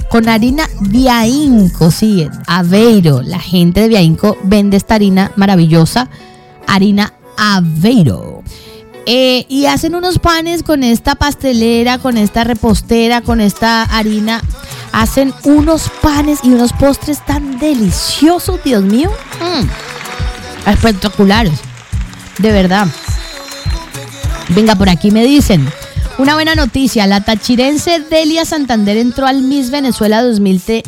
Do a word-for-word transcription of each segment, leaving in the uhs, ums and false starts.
con harina Viainco, sí, Aveiro. La gente de Viainco vende esta harina maravillosa, harina Aveiro. Eh, y hacen unos panes con esta pastelera, con esta repostera, con esta harina. Hacen unos panes y unos postres tan deliciosos, Dios mío. Mm, espectaculares, de verdad. Venga, por aquí me dicen, una buena noticia, la tachirense Delia Santander entró al Miss Venezuela dos mil te...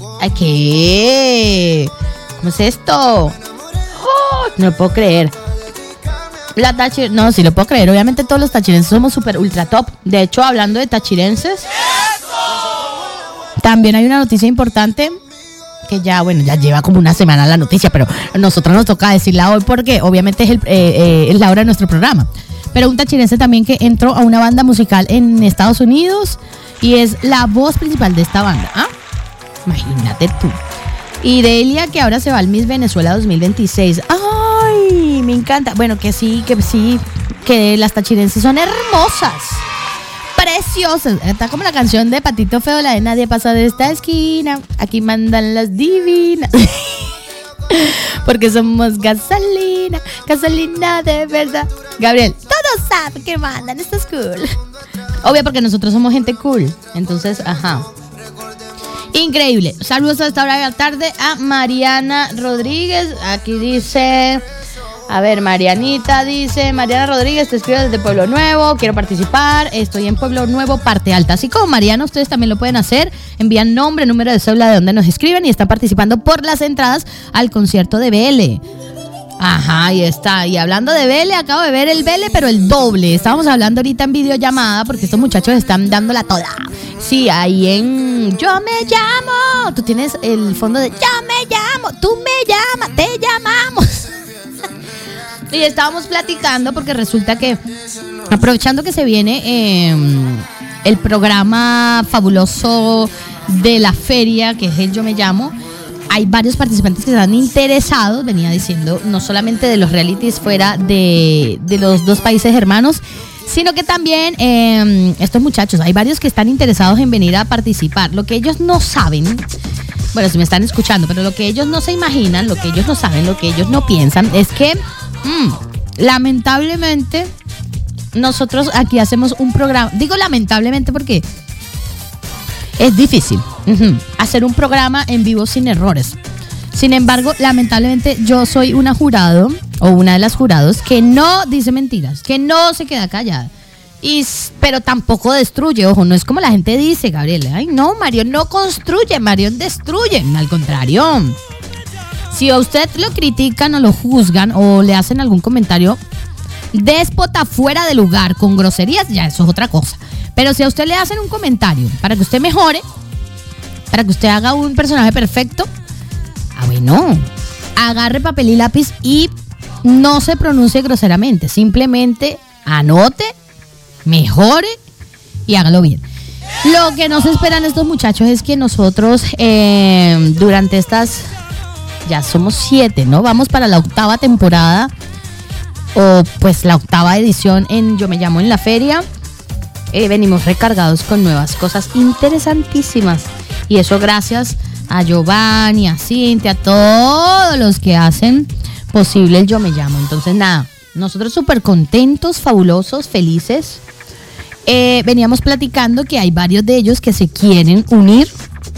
¿Qué? ¿Cómo es esto? Oh, no lo puedo creer. La tachir... No, sí lo puedo creer. Obviamente todos los tachirenses somos súper ultra top. De hecho, hablando de tachirenses, también hay una noticia importante que ya, bueno, ya lleva como una semana la noticia, pero a nosotros nos toca decirla hoy porque obviamente es, el, eh, eh, es la hora de nuestro programa. Pero un tachirense también que entró a una banda musical en Estados Unidos y es la voz principal de esta banda. ¿Ah? Imagínate tú. Y Delia, que ahora se va al Miss Venezuela dos mil veintiséis. ¡Ay! Me encanta. Bueno, que sí, que sí, que las tachirenses son hermosas, preciosas. Está como la canción de Patito Feo, la de Nadie pasa de esta esquina. Aquí mandan las divinas. Porque somos gasolina, gasolina de verdad. Gabriel, todos saben que mandan, esto es cool. Obvio, porque nosotros somos gente cool. Entonces, ajá. Increíble. Saludos a esta hora de la tarde a Mariana Rodríguez. Aquí dice, a ver, Marianita dice, Mariana Rodríguez, te escribo desde Pueblo Nuevo, quiero participar, estoy en Pueblo Nuevo, parte alta. Así como Mariana, ustedes también lo pueden hacer. Envían nombre, número de cédula de donde nos escriben y están participando por las entradas al concierto de Vele. Ajá, ahí está. Y hablando de Vele, acabo de ver el Vele, pero el doble. Estábamos hablando ahorita en videollamada porque estos muchachos están dándola toda. Sí, ahí en Yo me llamo. Tú tienes el fondo de Yo me llamo, tú me llamas, te llamamos. Y estábamos platicando porque resulta que, aprovechando que se viene eh, el programa fabuloso de la feria, que es el Yo me llamo, hay varios participantes que están interesados, venía diciendo, no solamente de los realities fuera de, de los dos países hermanos, sino que también eh, estos muchachos, hay varios que están interesados en venir a participar. Lo que ellos no saben, bueno, si me están escuchando, pero lo que ellos no se imaginan, lo que ellos no saben, lo que ellos no piensan, es que mmm, lamentablemente nosotros aquí hacemos un programa, digo lamentablemente porque es difícil uh-huh, hacer un programa en vivo sin errores. Sin embargo, lamentablemente yo soy una jurado o una de las jurados que no dice mentiras, que no se queda callada. Y, pero tampoco destruye, ojo, no es como la gente dice, Gabriel. Ay, no, Marión no construye, Marión destruye. Al contrario. Si a usted lo critican o lo juzgan o le hacen algún comentario déspota, fuera de lugar, con groserías, ya eso es otra cosa. Pero si a usted le hacen un comentario para que usted mejore, para que usted haga un personaje perfecto, ah, bueno, agarre papel y lápiz y no se pronuncie groseramente. Simplemente anote, mejore y hágalo bien. Lo que nos esperan estos muchachos es que nosotros eh, durante estas, ya somos siete, ¿no? Vamos para la octava temporada o pues la octava edición en Yo me llamo en la feria. Eh, venimos recargados con nuevas cosas interesantísimas y eso gracias a Giovanni, a Cintia, a todos los que hacen posible el Yo me llamo. Entonces nada, nosotros súper contentos, fabulosos, felices. Eh, veníamos platicando que hay varios de ellos que se quieren unir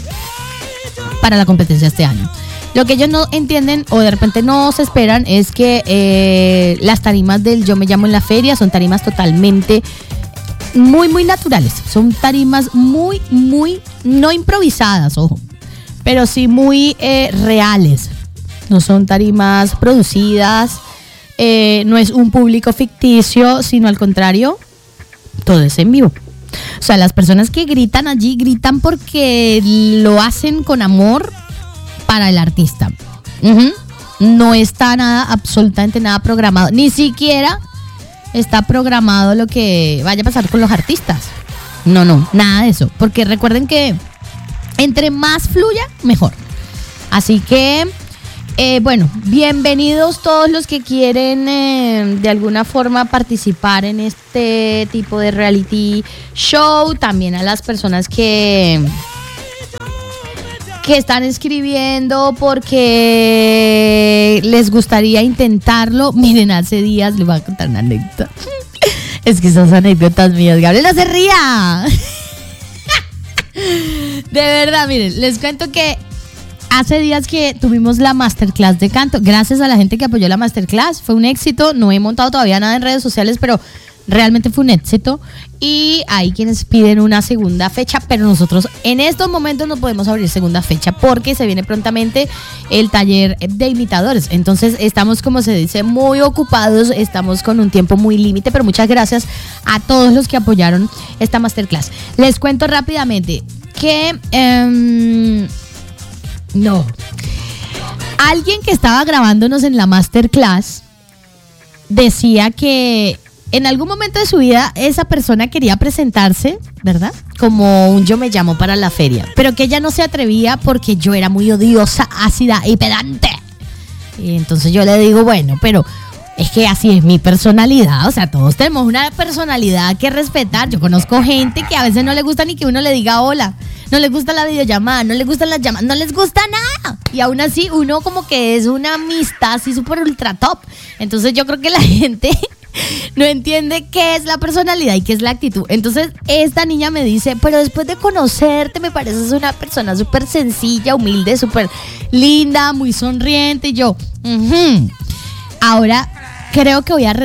para la competencia este año. Lo que ellos no entienden o de repente no se esperan es que eh, las tarimas del Yo me llamo en la feria son tarimas totalmente muy, muy naturales. Son tarimas muy, muy, no improvisadas, ojo, pero sí muy eh, reales. No son tarimas producidas, eh, no es un público ficticio, sino al contrario, todo es en vivo. O sea, las personas que gritan allí, gritan porque lo hacen con amor para el artista. Uh-huh. No está nada, absolutamente nada programado. Ni siquiera está programado lo que vaya a pasar con los artistas. No, no, nada de eso. Porque recuerden que entre más fluya, mejor. Así que, eh, bueno, bienvenidos todos los que quieren eh, de alguna forma participar en este tipo de reality show. También a las personas que que están escribiendo porque les gustaría intentarlo. Miren, hace días les voy a contar una anécdota. Es que esas anécdotas mías, Gabriel, no se ría. De verdad, miren, les cuento que hace días que tuvimos la masterclass de canto. Gracias a la gente que apoyó la masterclass, fue un éxito. No he montado todavía nada en redes sociales, pero realmente fue un éxito. Y hay quienes piden una segunda fecha, pero nosotros en estos momentos no podemos abrir segunda fecha porque se viene prontamente el taller de imitadores. Entonces estamos, como se dice, muy ocupados, estamos con un tiempo muy límite, pero muchas gracias a todos los que apoyaron esta masterclass. Les cuento rápidamente que um, no alguien que estaba grabándonos en la masterclass decía que en algún momento de su vida esa persona quería presentarse, ¿verdad? Como un yo me llamo para la feria, pero que ella no se atrevía porque yo era muy odiosa, ácida y pedante. Y entonces yo le digo, bueno, pero es que así es mi personalidad, o sea, todos tenemos una personalidad que respetar. Yo conozco gente que a veces no le gusta ni que uno le diga hola, no les gusta la videollamada, no les gustan las llamadas, no les gusta nada. Y aún así uno como que es una amistad así súper ultra top. Entonces yo creo que la gente no entiende qué es la personalidad y qué es la actitud. Entonces esta niña me dice, pero después de conocerte me pareces una persona súper sencilla, humilde, súper linda, muy sonriente. Y yo, uh-huh. Ahora creo que voy a... Re-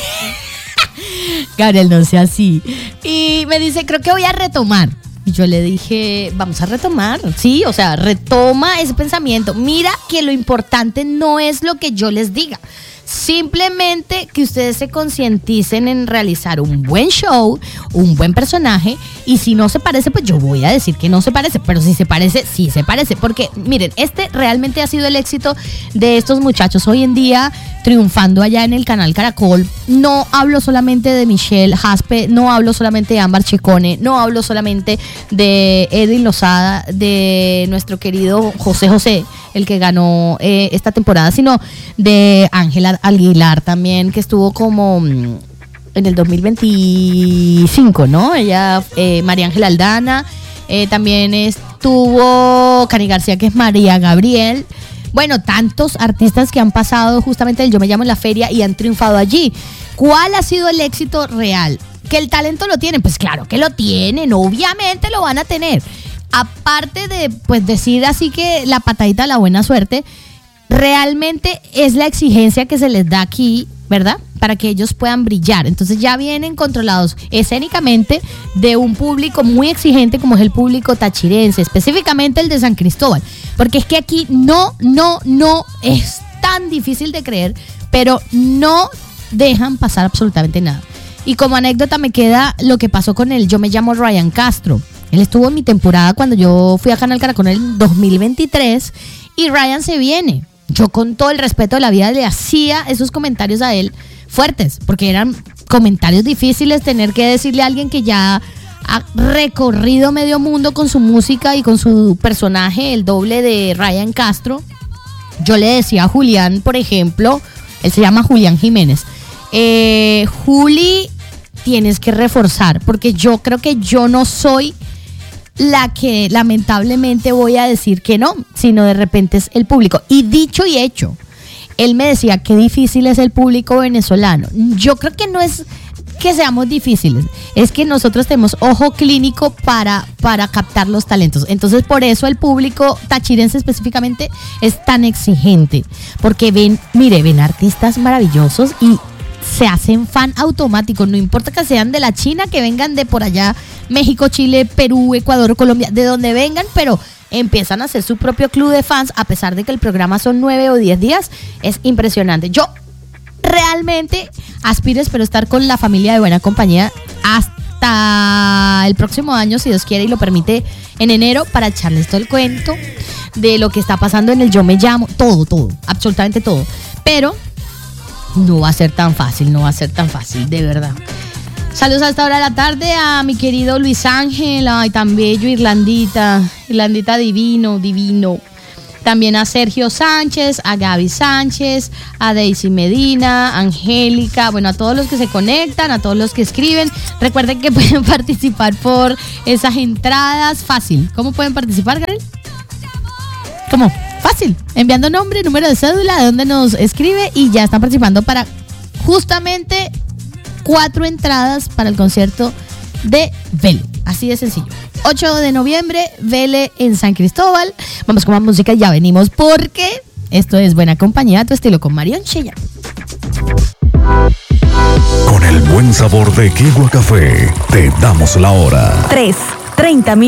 Gabriel, no sea así. Y me dice, creo que voy a retomar. Y yo le dije, vamos a retomar. Sí, o sea, retoma ese pensamiento. Mira que lo importante no es lo que yo les diga. Simplemente que ustedes se concienticen en realizar un buen show, un buen personaje, y si no se parece, pues yo voy a decir que no se parece, pero si se parece, sí se parece, porque miren, este realmente ha sido el éxito de estos muchachos hoy en día triunfando allá en el canal Caracol. No hablo solamente de Michelle Jaspe, no hablo solamente de Ámbar Chicone, no hablo solamente de Edwin Lozada, de nuestro querido José José, el que ganó eh, esta temporada, sino de Ángela Aguilar también, que estuvo como en el dos mil veinticinco, ¿no? Ella, eh, María Ángela Aldana, eh, también estuvo Cani García, que es María Gabriel. Bueno, tantos artistas que han pasado justamente el Yo Me Llamo en la feria y han triunfado allí. ¿Cuál ha sido el éxito real? ¿Que el talento lo tienen? Pues claro que lo tienen, obviamente lo van a tener. Aparte de pues decir así que la patadita de la buena suerte, realmente es la exigencia que se les da aquí, ¿verdad? Para que ellos puedan brillar. Entonces ya vienen controlados escénicamente de un público muy exigente como es el público tachirense, específicamente el de San Cristóbal. Porque es que aquí no, no, no es tan difícil de creer, pero no dejan pasar absolutamente nada. Y como anécdota me queda lo que pasó con él. Yo me llamo Ryan Castro. Él estuvo en mi temporada cuando yo fui a Canal Caracol en el dos mil veintitrés y Ryan se viene. Yo con todo el respeto de la vida le hacía esos comentarios a él fuertes, porque eran comentarios difíciles tener que decirle a alguien que ya ha recorrido medio mundo con su música y con su personaje, el doble de Ryan Castro. Yo le decía a Julián, por ejemplo, él se llama Julián Jiménez, eh, Juli, tienes que reforzar, porque yo creo que yo no soy la que lamentablemente voy a decir que no, sino de repente es el público. Y dicho y hecho, él me decía qué difícil es el público venezolano. Yo creo que no es que seamos difíciles, es que nosotros tenemos ojo clínico para, para captar los talentos. Entonces por eso el público tachirense específicamente es tan exigente, porque ven, mire, ven artistas maravillosos y se hacen fan automático, no importa que sean de la China, que vengan de por allá, México, Chile, Perú, Ecuador, Colombia, de donde vengan, pero empiezan a hacer su propio club de fans, a pesar de que el programa son nueve o diez días. Es impresionante. Yo realmente aspiro, espero estar con la familia de Buena Compañía hasta el próximo año, si Dios quiere y lo permite, en enero, para echarles todo el cuento de lo que está pasando en el Yo Me Llamo, todo, todo, absolutamente todo. Pero no va a ser tan fácil, no va a ser tan fácil, de verdad. Saludos a esta hora de la tarde a mi querido Luis Ángel, ay, tan bello, Irlandita, Irlandita divino, divino. También a Sergio Sánchez, a Gaby Sánchez, a Daisy Medina, a Angélica, bueno, a todos los que se conectan, a todos los que escriben. Recuerden que pueden participar por esas entradas, fácil. ¿Cómo pueden participar, Gabriel? Como fácil, enviando nombre, número de cédula, de donde nos escribe y ya están participando para justamente cuatro entradas para el concierto de Vele. Así de sencillo. ocho de noviembre, Vele en San Cristóbal. Vamos con más música y ya venimos porque esto es Buena Compañía, tu estilo con Marion Cheyenne. Con el buen sabor de Kigua Café, te damos la hora. tres, treinta minutos.